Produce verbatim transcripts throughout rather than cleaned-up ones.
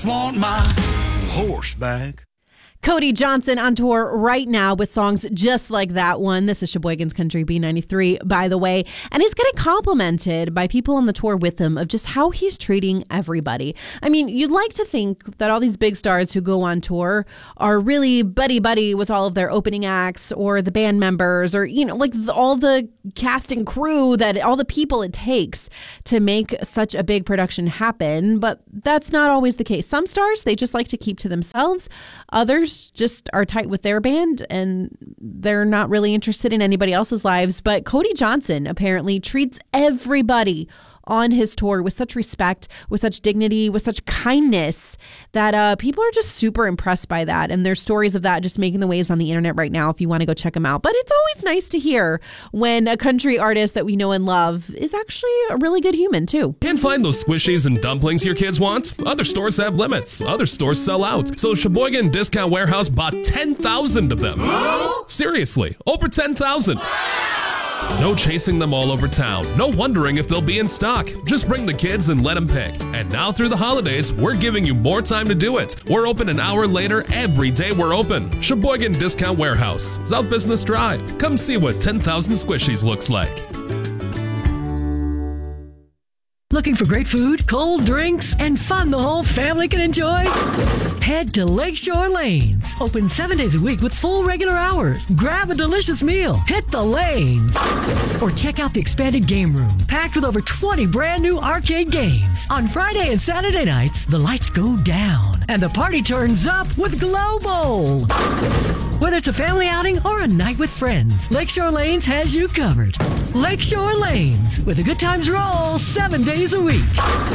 Want my horse back. Cody Johnson on tour right now with songs just like that one. This is Sheboygan's Country B ninety-three, by the way. And he's getting complimented by people on the tour with him of just how he's treating everybody. I mean, you'd like to think that all these big stars who go on tour are really buddy-buddy with all of their opening acts or the band members or, you know, like the, all the cast and crew, that all the people it takes to make such a big production happen. But that's not always the case. Some stars, they just like to keep to themselves. Others just are tight with their band and they're not really interested in anybody else's lives. But Cody Johnson apparently treats everybody on his tour with such respect, with such dignity, with such kindness that uh, people are just super impressed by that. And there's stories of that just making the waves on the internet right now if you want to go check them out. But it's always nice to hear when a country artist that we know and love is actually a really good human too. Can't find those squishies and dumplings your kids want? Other stores have limits. Other stores sell out. So Sheboygan Discount Warehouse bought ten thousand of them. Seriously, over ten thousand. No chasing them all over town. No wondering if they'll be in stock. Just bring the kids and let them pick. And now through the holidays, we're giving you more time to do it. We're open an hour later every day we're open. Sheboygan Discount Warehouse, South Business Drive. Come see what ten thousand squishies looks like. Looking for great food, cold drinks, and fun the whole family can enjoy? Head to Lakeshore Lanes. Open seven days a week with full regular hours. Grab a delicious meal. Hit the lanes. Or check out the expanded game room, packed with over twenty brand new arcade games. On Friday and Saturday nights, the lights go down and the party turns up with Glow Bowl. Whether it's a family outing or a night with friends, Lakeshore Lanes has you covered. Lakeshore Lanes, with a good times roll seven days a week.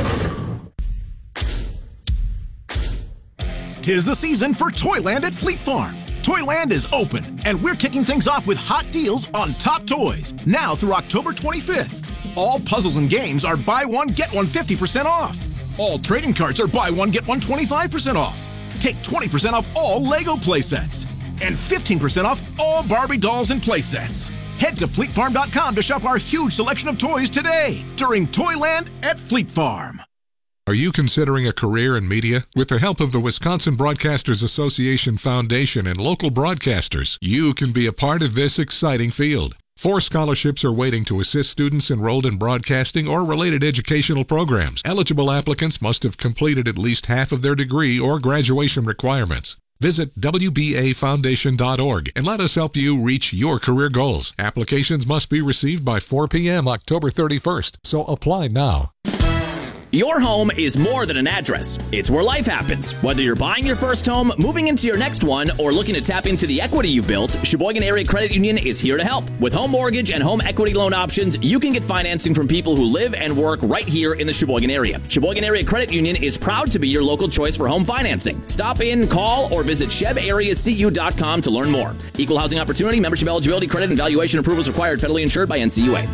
Tis the season for Toyland at Fleet Farm. Toyland is open, and we're kicking things off with hot deals on top toys, now through October twenty-fifth. All puzzles and games are buy one, get one fifty percent off. All trading cards are buy one, get one twenty-five percent off. Take twenty percent off all Lego playsets. And fifteen percent off all Barbie dolls and playsets. Head to fleet farm dot com to shop our huge selection of toys today during Toyland at Fleet Farm. Are you considering a career in media? With the help of the Wisconsin Broadcasters Association Foundation and local broadcasters, you can be a part of this exciting field. Four scholarships are waiting to assist students enrolled in broadcasting or related educational programs. Eligible applicants must have completed at least half of their degree or graduation requirements. Visit W B A foundation dot org and let us help you reach your career goals. Applications must be received by four p.m. October thirty-first, so apply now. Your home is more than an address. It's where life happens. Whether you're buying your first home, moving into your next one, or looking to tap into the equity you've built, Sheboygan Area Credit Union is here to help. With home mortgage and home equity loan options, you can get financing from people who live and work right here in the Sheboygan area. Sheboygan Area Credit Union is proud to be your local choice for home financing. Stop in, call, or visit sheb area c u dot com to learn more. Equal housing opportunity, membership eligibility, credit, and valuation approvals required, federally insured by N C U A.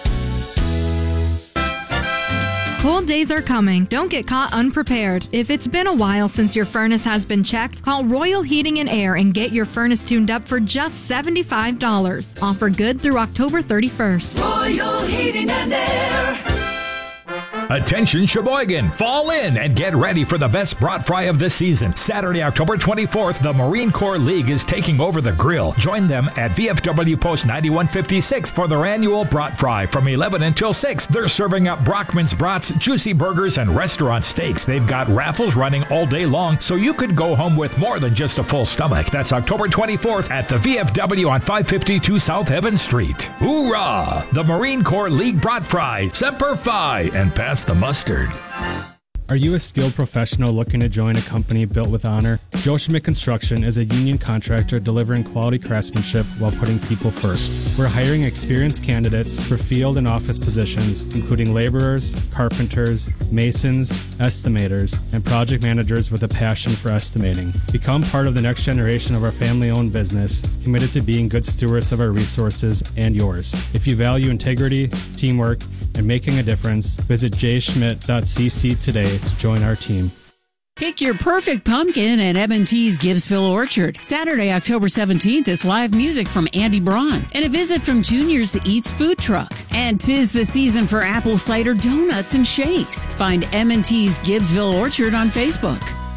Cold days are coming. Don't get caught unprepared. If it's been a while since your furnace has been checked, call Royal Heating and Air and get your furnace tuned up for just seventy-five dollars. Offer good through October thirty-first. Royal Heating and Air. Attention Sheboygan, fall in and get ready for the best brat fry of the season. Saturday, October twenty-fourth, the Marine Corps League is taking over the grill. Join them at V F W Post ninety-one fifty-six for their annual brat fry from eleven until six. They're serving up Brockman's brats, juicy burgers, and restaurant steaks. They've got raffles running all day long, so you could go home with more than just a full stomach. That's October twenty-fourth at the V F W on five fifty-two South Evans Street. Hoorah! The Marine Corps League brat fry, Semper Fi, and pass the mustard. Are you a skilled professional looking to join a company built with honor? Joe Schmidt Construction is a union contractor delivering quality craftsmanship while putting people first. We're hiring experienced candidates for field and office positions, including laborers, carpenters, masons, estimators, and project managers with a passion for estimating. Become part of the next generation of our family-owned business, committed to being good stewards of our resources and yours. If you value integrity, teamwork, and making a difference, visit j schmidt dot c c today to join our team. Pick your perfect pumpkin at M and T's Gibbsville Orchard. Saturday, October seventeenth is live music from Andy Braun and a visit from Junior's Eats food truck. And 'tis the season for apple cider donuts and shakes. Find M and T's Gibbsville Orchard on Facebook.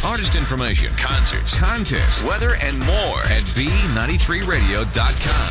Artist information, concerts, contests, weather, and more at B ninety-three radio dot com.